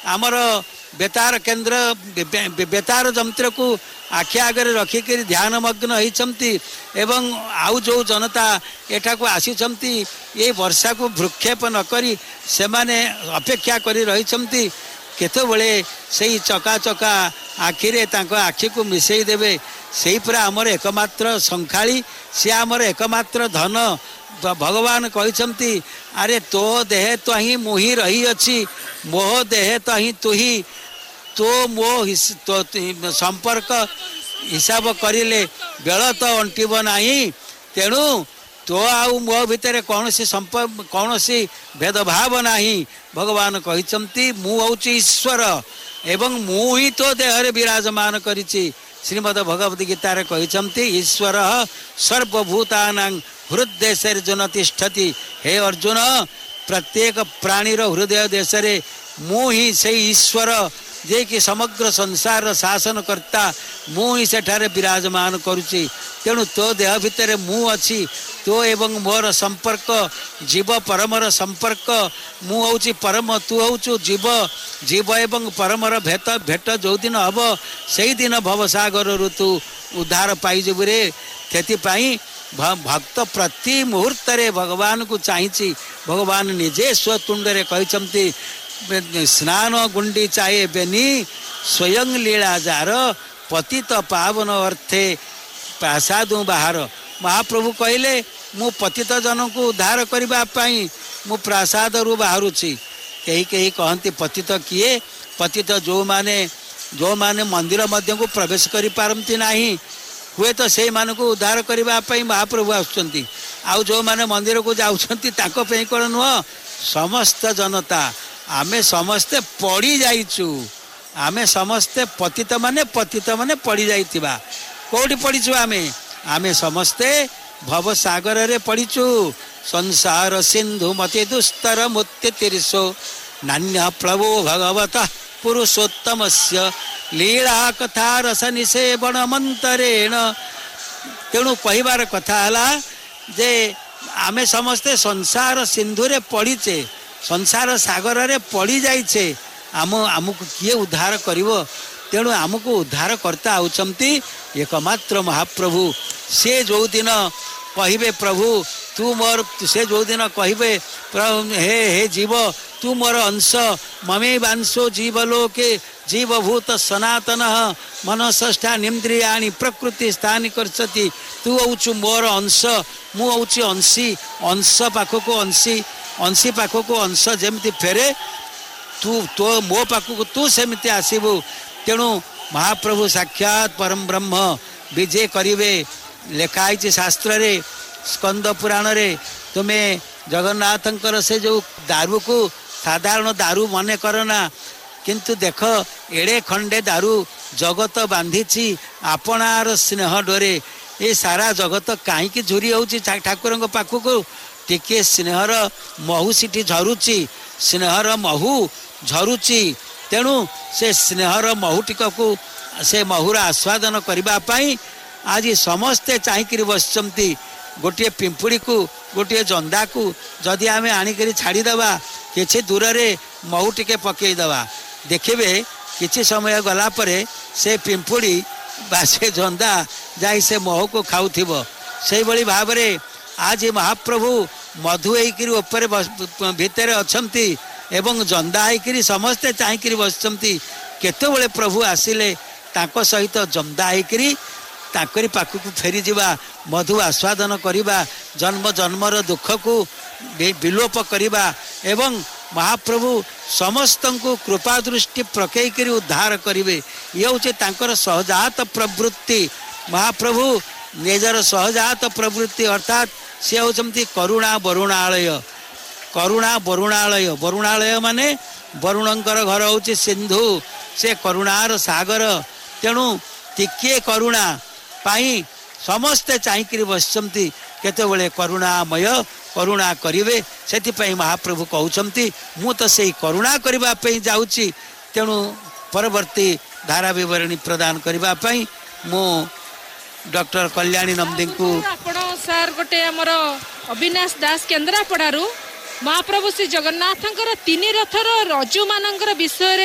आमर बेतार केन्द्र बेतार जंत्र को आखि आगे रखिक ध्यान मग्न होती एवं आउ जो जनता एठा को आसीचंती ये वर्षा को भ्रुक्षेप नकरी से माने अपेक्षा करी रही केतबले से चका चका आखिरे तांको आखि को मिसई देवे से पूरा आमर एकमात्र संखाली सी आमर एकमात्र धन भगवान कहते अरे तो देह तो ही मुही रही अच्छी मोह देह तो ही तुही तो मो तो संपर्क हिसाब करिले बेल तो अंटिब नहीं तेणु तो आउ मो भितर कौन सी संपर्क कौन सी भेदभाव नहीं भगवान कहते मु हूँ ईश्वर एवं मु ही तो देहरे विराजमान करिछि श्रीमद भगवद गीतार कहते ईश्वर सर्वभूतानां हृदय अर्जुन तिष्ठति हे अर्जुन प्रत्येक प्राणीर हृदय देश मु ही से ईश्वर जे कि समग्र संसार शासन करता मु ही सेठारे विराजमान करुची तेणु तो देह भितर मु अच्छी तो एवं मोर संपर्क जीव परमर संपर्क मु हूँ परम तू हूँ जीव जीव एवं परमर भेट जो दिन हम से दिन भवसागर ऋतु उद्धार पाइजबु रे थेतिपाई भक्त प्रति मुहूर्त भगवान को चाहिए भगवान निजे स्वतुंडरे कहते स्नान गुंडी चाहे बेनी स्वयं लीलाजार पतित पावन अर्थे प्रासादु बाहर महाप्रभु कहले मु पतित जन को उद्धार करने मु प्रासाद रु बाहरुची कहीं कहीं कहती पतित किए पतित जो माने मंदिर मध्य को प्रवेश करि पारंती नाही हुए तो से मान को उद्धार करने महाप्रभु आसुचंती आउ जो माने मंदिर को जाउछंती ताको पे कोन नुह समस्त जनता आमे समस्ते पड़ी जाइचु आमे समस्ते पतित माने पड़ी जाइतिबा कोठी पड़ीचु आमे समस्ते भव सागर रे पड़ीचु संसार सिंधु मति दुस्तर मुत्ति तीर्षो नान्य प्लवो भगवत पुरुषोत्तमस्य लीला कथा रस निसेवण मंतरेण तेणु कहिबार कथा हला जे आमे समस्ते संसार सिंधु रे पड़ीचे संसार सागर रे पड़ी जाइछे आमको किए उद्धार करिवो तेणु आमको उद्धार करता आउचंती एकमात्र महाप्रभु से जो दिन कहिबे प्रभु तू मोर से जो दिन कहिबे हे हे जीव तू मोर अंश ममे वांशो जीवलोके जीवभूत सनातन मनसष्ठा निन्द्रियाणि प्रकृति स्थानी करसति तू हूँ मोर अंश मु हूँ अंशी अंश पाखक अंशी पाखक अंश जमती फेरे तू तो मो पाखक तू सेमती आसबु तेणु महाप्रभु साक्षात परम ब्रह्म विजय करिवे लेखाई शास्त्र रे स्कंद पुराण रे तुम्हें जगन्नाथंकर से जो दारू को साधारण दारू मने करना किंतु देख एड़े खंडे दारू जगत बांधी आपणार स्नेह डोरे ये सारा जगत कहीं झुरी होची ठाकुर पाखक टिके स्नेहर महू सीठी झरुची स्नेहर महू झरुची तेणु से स्नेहर महू टिकू से महूर आस्वादन करने आज समस्ते चाहिए बसचंती गोटे पिंपुड़ी को गोटे जंदा को जदि आम आणिक छाड़ीदवा किसी दूर रे महू टिके पकईदवा देखिए किसी समय गला परे से पिंपुड़ी बा से जंदा जाई से महू को खाऊथिब से भली भाव रे आज महाप्रभु मधु होकर भितर अच्छी एवं जंदा होकर समस्ते चाहिए बसचंती केतबेले प्रभु आसिले ताको सहित जंदा होकर ताकरी पाखक फेरी जावा मधु आस्वादन करवा जन्म जन्मर दुख को विलोप करवा एवं महाप्रभु समस्त को कृपा दृष्टि प्रकईकरी उद्धार करेंगे ये हूँ सहजात प्रवृत्ति महाप्रभु निजर सहजात प्रवृत्ति अर्थात सी होती करुणा वरुणालय वरुणालय माने वरुणंकर घर हूँ सिंधु से करुणार सागर तेणु टिके करुणा पाई समस्ते चाहिए बसचंती केतबेले करुणामय करुणा करिवे से महाप्रभु कहते मु तो से करुणा करने जाऊँगी तेणु परवर्ती धारा विवरणी प्रदान करने मु डॉक्टर कल्याणी नंदी को सर गोटे आमर अविनाश दास केन्द्रापड़ारू महाप्रभु श्री जगन्नाथंकर तीन रथर रज्जु मानकर विषय